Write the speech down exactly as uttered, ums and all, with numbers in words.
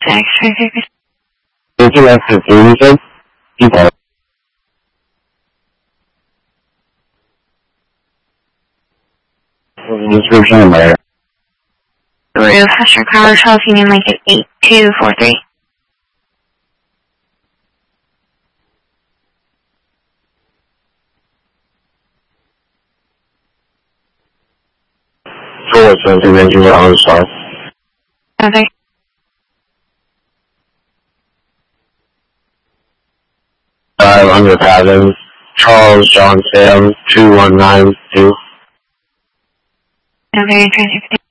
Thank you, that's fifteen, you said? Okay. Description of my Roof, Hester Carver, Charles Union Lincoln, eight two four three. Four something that you were on star. Okay. Five hundred thousand. Charles John Sam, two one nine two. Okay, transfer.